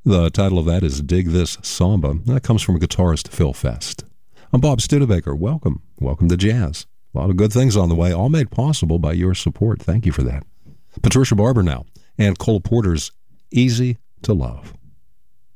The title of that is Dig This Samba. That comes from guitarist Phil Fest. I'm Bob Studebaker. Welcome. Welcome to Jazz. A lot of good things on the way, all made possible by your support. Thank you for that. Patricia Barber now, and Cole Porter's Easy to Love.